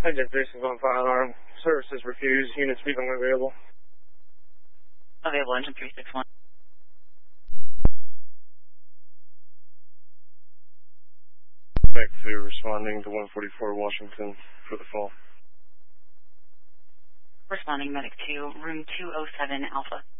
Engine 3 is on fire alarm. Services refused. Units become available. Available, engine 361. Back to responding to 144 Washington for the fall. Responding medic to room 207 Alpha.